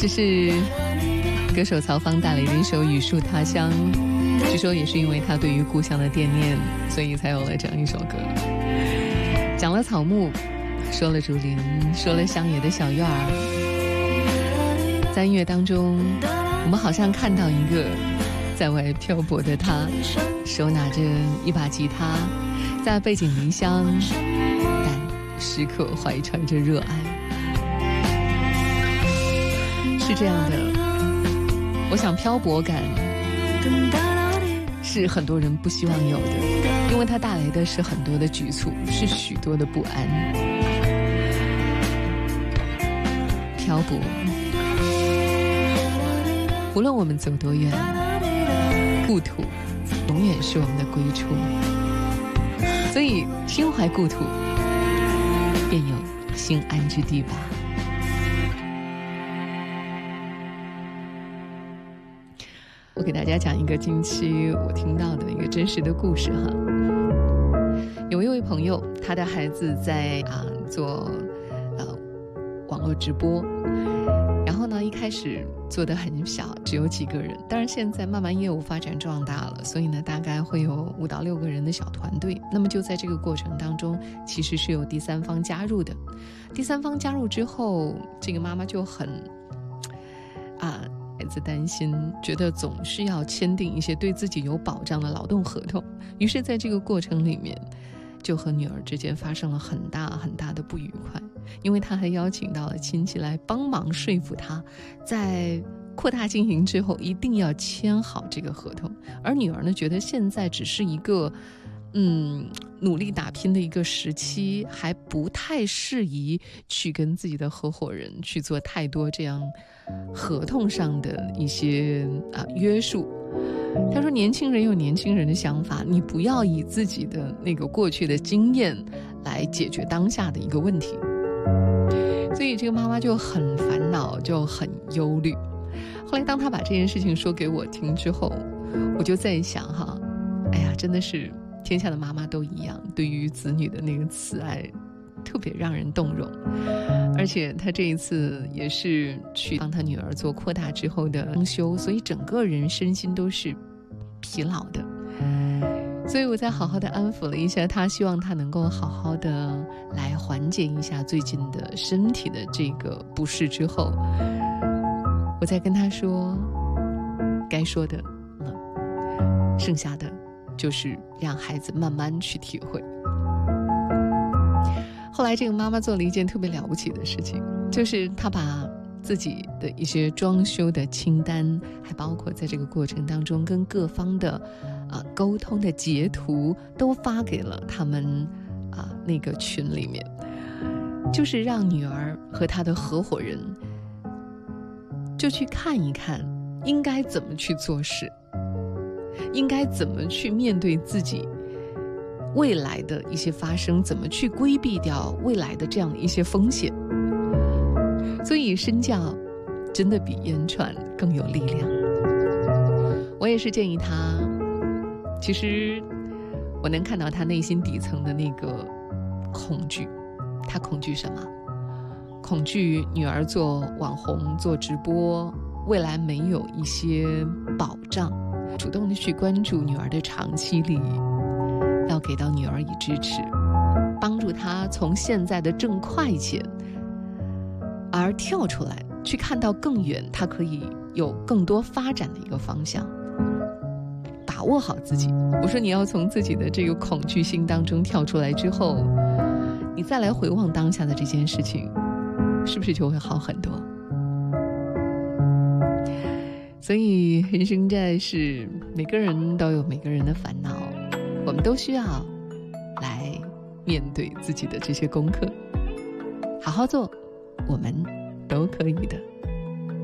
这是歌手曹芳带来的一首《雨树他乡》，据说也是因为他对于故乡的惦念，所以才有了这样一首歌。讲了草木，说了竹林，说了乡野的小院儿，在音乐当中，我们好像看到一个在外漂泊的他，手拿着一把吉他，在背井离乡，但时刻怀揣着热爱。是这样的，我想漂泊感是很多人不希望有的，因为它带来的是很多的局促，是许多的不安。漂泊，无论我们走多远，故土永远是我们的归处，所以心怀故土，便有心安之地吧。我给大家讲一个近期我听到的一个真实的故事哈。有一位朋友，他的孩子在做网络直播，然后呢一开始做得很小，只有几个人，当然现在慢慢业务发展壮大了，所以呢大概会有5到6个人的小团队。那么就在这个过程当中，其实是有第三方加入的。第三方加入之后，这个妈妈就很孩子担心，觉得总是要签订一些对自己有保障的劳动合同，于是在这个过程里面就和女儿之间发生了很大很大的不愉快，因为他还邀请到了亲戚来帮忙说服他，在扩大经营之后一定要签好这个合同。而女儿呢，觉得现在只是一个努力打拼的一个时期，还不太适宜去跟自己的合伙人去做太多这样合同上的一些约束。他说年轻人有年轻人的想法，你不要以自己的那个过去的经验来解决当下的一个问题。所以这个妈妈就很烦恼，就很忧虑。后来当她把这件事情说给我听之后，我就在想哎呀，真的是天下的妈妈都一样，对于子女的那个慈爱特别让人动容。而且他这一次也是去帮他女儿做扩大之后的装修，所以整个人身心都是疲劳的。所以我再好好的安抚了一下他，希望他能够好好的来缓解一下最近的身体的这个不适之后，我再跟他说该说的剩下的就是让孩子慢慢去体会。后来这个妈妈做了一件特别了不起的事情，就是她把自己的一些装修的清单，还包括在这个过程当中跟各方的沟通的截图都发给了他们那个群里面，就是让女儿和她的合伙人就去看一看应该怎么去做事，应该怎么去面对自己未来的一些发生，怎么去规避掉未来的这样的一些风险。所以身教真的比言传更有力量。我也是建议他，其实我能看到他内心底层的那个恐惧。他恐惧什么？恐惧女儿做网红做直播未来没有一些保障，主动的去关注女儿的长期利益，要给到女儿以支持，帮助她从现在的挣快钱而跳出来，去看到更远，她可以有更多发展的一个方向，把握好自己。我说你要从自己的这个恐惧心当中跳出来之后，你再来回望当下的这件事情，是不是就会好很多？所以人生在世，每个人都有每个人的烦恼，我们都需要来面对自己的这些功课，好好做，我们都可以的。